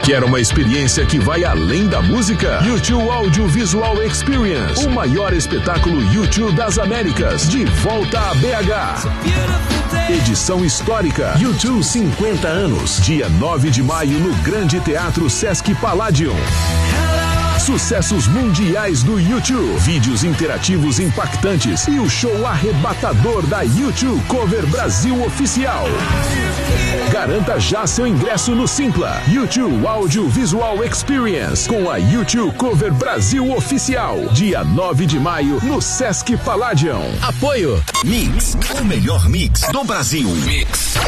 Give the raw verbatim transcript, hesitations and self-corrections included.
Quer uma experiência que vai além da música? YouTube Audiovisual Experience, o maior espetáculo YouTube das Américas, de volta a B H. Edição histórica, YouTube cinquenta anos, dia nove de maio no Grande Teatro Sesc Palladium. Sucessos mundiais do YouTube, vídeos interativos impactantes e o show arrebatador da YouTube Cover Brasil Oficial. Garanta já seu ingresso no Simpla. YouTube Audiovisual Experience com a YouTube Cover Brasil Oficial, dia nove de maio no Sesc Palladium. Apoio Mix, o melhor mix do Brasil. Mix.